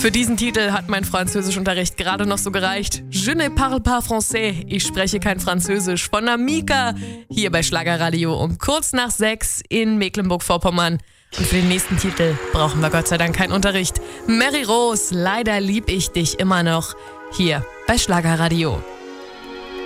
Für diesen Titel hat mein Französischunterricht gerade noch so gereicht. Je ne parle pas français. Ich spreche kein Französisch. Von Amika. Hier bei Schlagerradio um kurz nach 6 in Mecklenburg-Vorpommern. Und für den nächsten Titel brauchen wir Gott sei Dank keinen Unterricht. Mary Rose, leider lieb ich dich immer noch. Hier bei Schlagerradio.